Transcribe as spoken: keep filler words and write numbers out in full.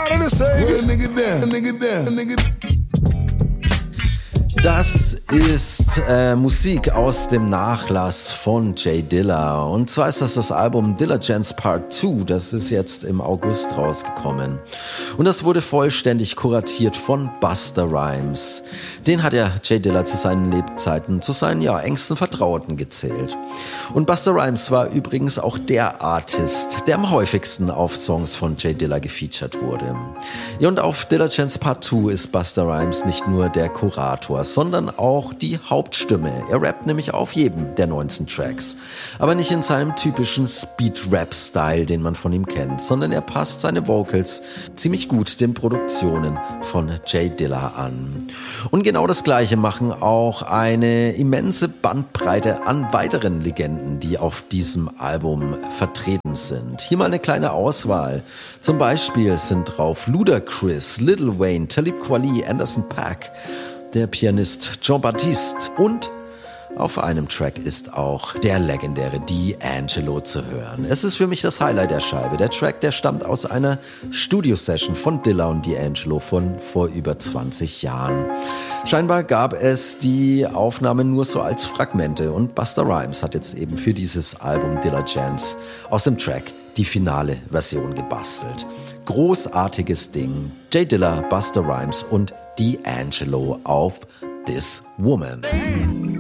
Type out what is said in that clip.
of the same. Well, nigga down, nigga down, nigga. Das ist äh, Musik aus dem Nachlass von J Dilla. Und zwar ist das das Album Diligence Part zwei. Das ist jetzt im August rausgekommen. Und das wurde vollständig kuratiert von Busta Rhymes. Den hat ja J Dilla zu seinen Lebzeiten zu seinen ja, engsten Vertrauten gezählt. Und Busta Rhymes war übrigens auch der Artist, der am häufigsten auf Songs von J Dilla gefeatured wurde. Ja, und auf Diligence Part zwei ist Busta Rhymes nicht nur der Kurator, sondern auch die Hauptstimme. Er rappt nämlich auf jedem der neunzehn Tracks. Aber nicht in seinem typischen Speed-Rap-Style, den man von ihm kennt, sondern er passt seine Vocals ziemlich gut den Produktionen von J Dilla an. Und genau das Gleiche machen auch eine immense Bandbreite an weiteren Legenden, die auf diesem Album vertreten sind. Hier mal eine kleine Auswahl. Zum Beispiel sind drauf Ludacris, Lil Wayne, Talib Kweli, Anderson .Paak, der Pianist Jean-Baptiste und auf einem Track ist auch der legendäre D'Angelo zu hören. Es ist für mich das Highlight der Scheibe. Der Track, der stammt aus einer Studio-Session von Dilla und D'Angelo von vor über zwanzig Jahren. Scheinbar gab es die Aufnahmen nur so als Fragmente und Busta Rhymes hat jetzt eben für dieses Album Diligence aus dem Track die finale Version gebastelt. Großartiges Ding. J Dilla, Busta Rhymes und D'Angelo auf This Woman.